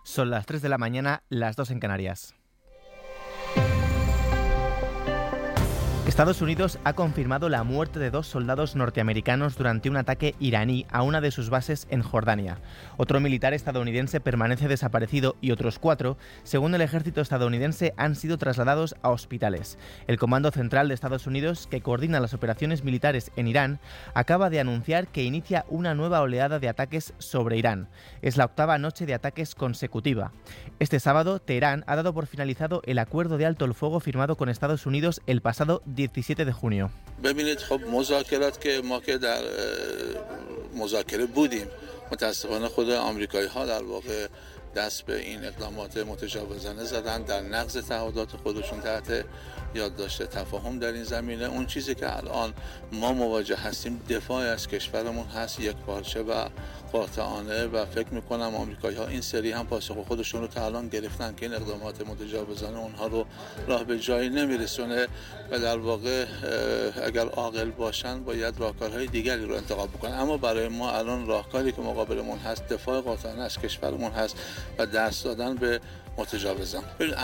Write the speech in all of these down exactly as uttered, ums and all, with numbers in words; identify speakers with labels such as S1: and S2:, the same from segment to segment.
S1: Son las tres de la mañana, las dos en Canarias. Estados Unidos ha confirmado la muerte de dos soldados norteamericanos durante un ataque iraní a una de sus bases en Jordania. Otro militar estadounidense permanece desaparecido y otros cuatro, según el ejército estadounidense, han sido trasladados a hospitales. El Comando Central de Estados Unidos, que coordina las operaciones militares en Irán, acaba de anunciar que inicia una nueva oleada de ataques sobre Irán. Es la octava noche de ataques consecutiva. Este sábado, Teherán ha dado por finalizado el acuerdo de alto el fuego firmado con Estados Unidos el pasado diecisiete de junio.
S2: ببینید خب مذاکرات که ما که در مذاکره بودیم متاسفانه خود آمریکایی‌ها در واقع دست به این اقدامات متجاوزانه زدن در نقض تعهدات خودشون تحت یادداشت تفاهم در این زمینه. اون چیزی که الان ما مواجه هستیم دفاع از کشورمون هست، یک پارچه و قاطعانه و فکر میکنم آمریکایی‌ها این سری هم پاسخ خودشون رو تا الان گرفتن که این اقدامات متجاوزانه اونها رو راه به جایی نمیرسونه و در واقع اگر عاقل باشن باید راهکارهای دیگری رو انتخاب بکنن. اما برای ما الان راهکاری که مقابلمون هست دفاع قاطعانه از کشورمون هست و دست دادن به متجاوزان.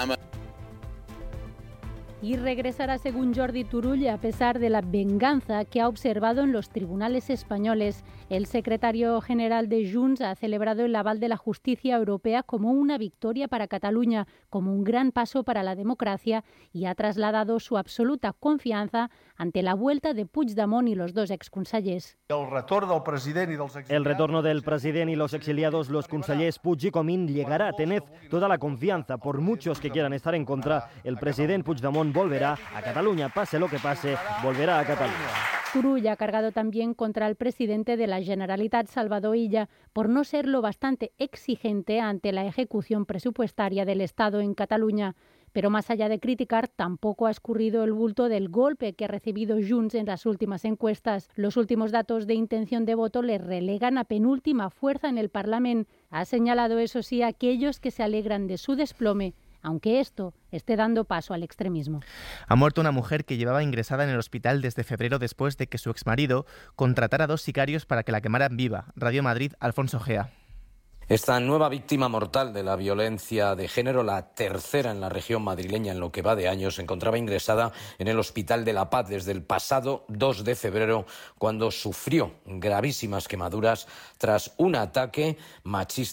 S3: Y regresará, según Jordi Turull, a pesar de la venganza que ha observado en los tribunales españoles. El secretario general de Junts ha celebrado el aval de la justicia europea como una victoria para Cataluña, como un gran paso para la democracia, y ha trasladado su absoluta confianza ante la vuelta de Puigdemont y los dos exconsellers.
S4: El retorno del presidente y los exiliados, los consellers Puig y Comín, llegará a tener toda la confianza. Por muchos que quieran estar en contra, el presidente Puigdemont volverá a Cataluña, pase lo que pase, volverá a Cataluña.
S3: Turull ha cargado también contra el presidente de la Generalitat, Salvador Illa, por no ser lo bastante exigente ante la ejecución presupuestaria del Estado en Cataluña. Pero más allá de criticar, tampoco ha escurrido el bulto del golpe que ha recibido Junts en las últimas encuestas. Los últimos datos de intención de voto le relegan a penúltima fuerza en el Parlamento. Ha señalado, eso sí, a aquellos que se alegran de su desplome, aunque esto esté dando paso al extremismo.
S1: Ha muerto una mujer que llevaba ingresada en el hospital desde febrero después de que su exmarido contratara a dos sicarios para que la quemaran viva. Radio Madrid, Alfonso Gea.
S5: Esta nueva víctima mortal de la violencia de género, la tercera en la región madrileña en lo que va de año, se encontraba ingresada en el Hospital de la Paz desde el pasado dos de febrero, cuando sufrió gravísimas quemaduras tras un ataque machista